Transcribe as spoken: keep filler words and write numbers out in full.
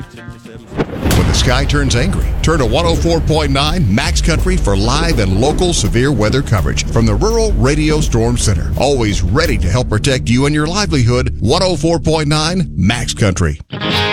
When the sky turns angry, turn to one oh four point nine Max Country for live and local severe weather coverage from the Rural Radio Storm Center. Always ready to help protect you and your livelihood. one oh four point nine Max Country.